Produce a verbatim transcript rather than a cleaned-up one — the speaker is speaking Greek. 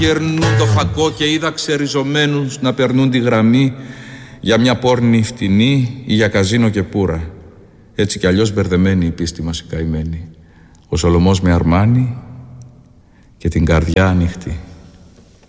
Γερνούν το φακό και είδα ξεριζωμένους να περνούν τη γραμμή για μια πόρνη φτηνή ή για καζίνο και πουρα. Έτσι κι αλλιώς μπερδεμένη η πίστη μας η καημένη. Ο Σολομός με αρμάνι και την καρδιά ανοιχτή.